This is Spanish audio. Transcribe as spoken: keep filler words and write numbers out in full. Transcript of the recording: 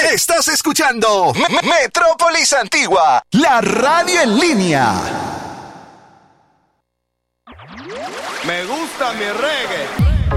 Estás escuchando M- Metrópolis Antigua, la radio en línea. Me gusta mi reggae.